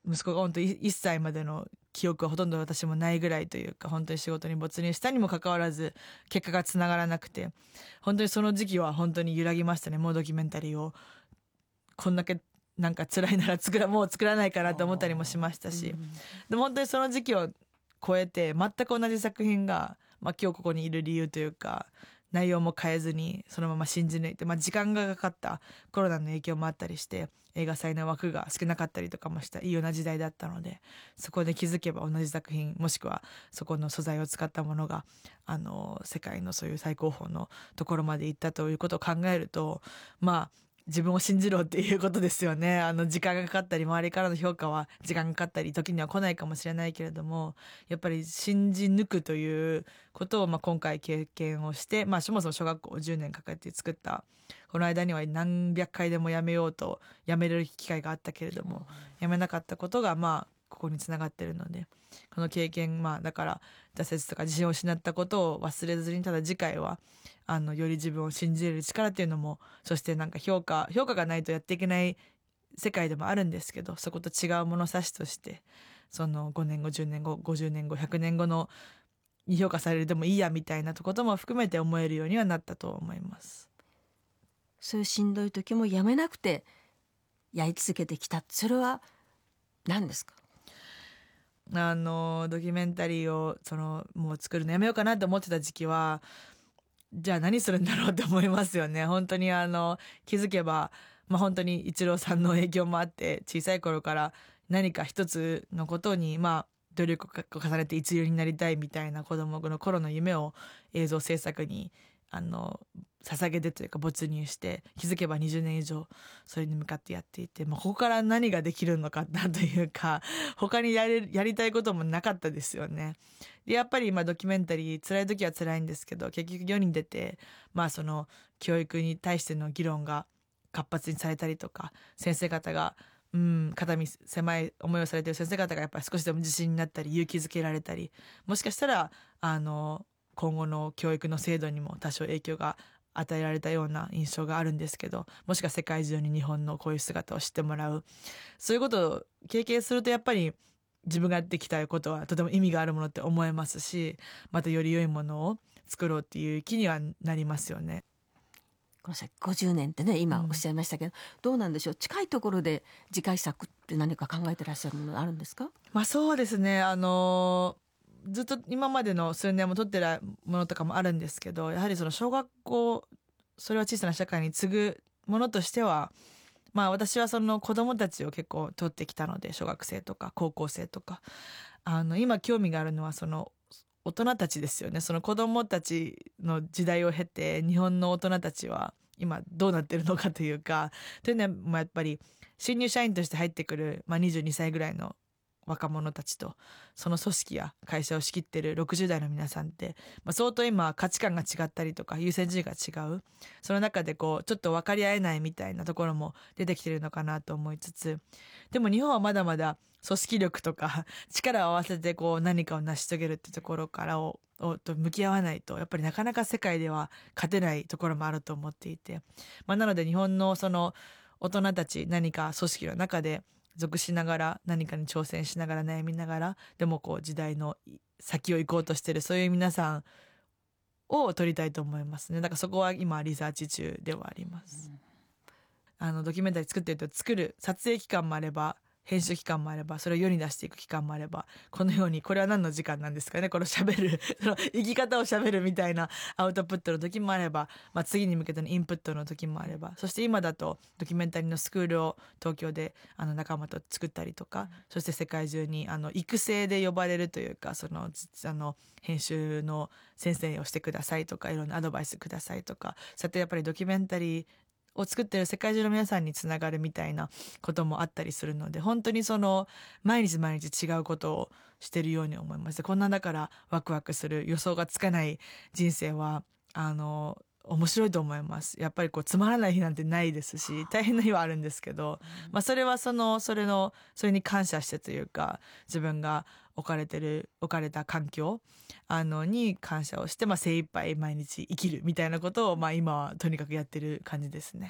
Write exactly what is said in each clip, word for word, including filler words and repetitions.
息子が本当にいっさいまでの記憶はほとんど私もないぐらいというか、本当に仕事に没入したにもかかわらず結果がつながらなくて、本当にその時期は本当に揺らぎましたね。もうドキュメンタリーをこんだけなんか辛いなら作らもう作らないかなと思ったりもしましたし、うん、でも本当にその時期を超えて全く同じ作品が、まあ、今日ここにいる理由というか内容も変えずにそのまま信じ抜いて、まあ、時間がかかったコロナの影響もあったりして映画祭の枠が少なかったりとかもしたいいような時代だったので、そこで気づけば同じ作品もしくはそこの素材を使ったものがあの世界のそういう最高峰のところまで行ったということを考えると、まあ自分を信じろっていうことですよね。あの時間がかかったり周りからの評価は時間がかかったり時には来ないかもしれないけれども、やっぱり信じ抜くということをまあ今回経験をして、まあそもそも小学校じゅうねんかけて作ったこの間には何百回でもやめようとやめれる機会があったけれども、やめなかったことがまあここにつながってるので、この経験、まあだから挫折とか自信を失ったことを忘れずに、ただ次回はあのより自分を信じれる力っていうのも、そしてなんか評価評価がないとやっていけない世界でもあるんですけど、そこと違う物差しとしてそのごねんごじゅうねんごごじゅうねんごひゃくねんごのに評価されるでもいいやみたいなことも含めて思えるようにはなったと思います。 そういうしんどい時もやめなくてやり続けてきた、それは何ですか？ あのドキュメンタリーをそのもう作るのやめようかなって思ってた時期は、じゃあ何するんだろうって思いますよね。本当にあの気づけば、まあ、本当にイチローさんの影響もあって小さい頃から何か一つのことにまあ努力を重ねて一流になりたいみたいな子供の頃の夢を映像制作にあの捧げてというか没入して、気づけばにじゅうねん以上それに向かってやっていて、まあ、ここから何ができるのかなというか、他にやれやりたいこともなかったですよね。でやっぱり今ドキュメンタリー辛い時は辛いんですけど、結局世に出てまあその教育に対しての議論が活発にされたりとか、先生方がうん、肩身狭い思いをされている先生方がやっぱり少しでも自信になったり勇気づけられたり、もしかしたらあの今後の教育の制度にも多少影響が与えられたような印象があるんですけど、もしくは世界中に日本のこういう姿を知ってもらう、そういうことを経験するとやっぱり自分がやってきたことはとても意味があるものって思えますし、またより良いものを作ろうっていう気にはなりますよね。 ごめんなさい、ごじゅうねんってね今おっしゃいましたけど、うん、どうなんでしょう、近いところで次回作って何か考えてらっしゃるものあるんですか？ まあそうですね、あのずっと今までの数年も撮ってるものとかもあるんですけど、やはりその小学校、それは小さな社会に次ぐものとしては、まあ私はその子供たちを結構撮ってきたので、小学生とか高校生とか、あの今興味があるのはその大人たちですよね。その子供たちの時代を経て日本の大人たちは今どうなってるのかというか、というのはもうやっぱり新入社員として入ってくる、まあ、にじゅうにさいぐらいの若者たちとその組織や会社を仕切ってるろくじゅう代の皆さんって、まあ、相当今価値観が違ったりとか優先順位が違う、その中でこうちょっと分かり合えないみたいなところも出てきてるのかなと思いつつ、でも日本はまだまだ組織力とか力を合わせてこう何かを成し遂げるってところからをと向き合わないとやっぱりなかなか世界では勝てないところもあると思っていて、まあ、なので日本のその大人たち、何か組織の中で属しながら何かに挑戦しながら悩みながら、でもこう時代の先を行こうとしてるそういう皆さんを撮りたいと思いますね。だからそこは今リサーチ中ではあります、うん、あのドキュメンタリー作ってると作る撮影期間もあれば編集期間もあれば、それを世に出していく期間もあれば、このようにこれは何の時間なんですかね、この喋るその生き方を喋るみたいなアウトプットの時もあれば、まあ、次に向けてのインプットの時もあれば、そして今だとドキュメンタリーのスクールを東京であの仲間と作ったりとか、そして世界中にあの育成で呼ばれるというか、そのあの編集の先生をしてくださいとか、いろんなアドバイスくださいとか、そうやってやっぱりドキュメンタリーを作ってる世界中の皆さんにつながるみたいなこともあったりするので、本当にその毎日毎日違うことをしてるように思います。こんなだからワクワクする予想がつかない人生はあの面白いと思います。やっぱりこうつまらない日なんてないですし、大変な日はあるんですけど、まあそれはそのそれのそれに感謝してというか、自分が置かれてる置かれた環境あのに感謝をして、まあ精一杯毎日生きるみたいなことをまあ今はとにかくやってる感じですね。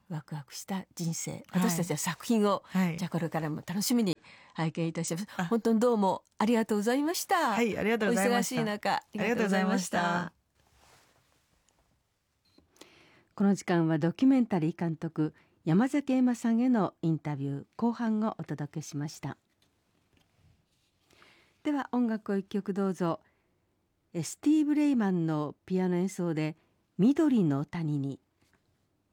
ワクワクした人生、私たちは作品を、 はい、 じゃあこれからも楽しみに拝見いたします。 あ本当にどうもありがとうございました。 はい、ありがとうございました。 お忙しい中ありがとうございました。 この時間はドキュメンタリー監督山崎恵馬さんへのインタビュー後半をお届けしました。では音楽を一曲どうぞ。スティーブ・レイマンのピアノ演奏で緑の谷に。